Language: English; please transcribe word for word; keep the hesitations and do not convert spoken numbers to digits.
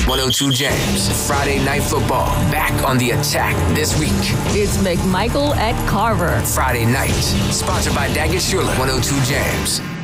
one oh two Jams. Friday Night Football. Back on the attack this week. It's McMichael at Carver. Friday night. Sponsored by Daggett Schuler. one oh two Jams.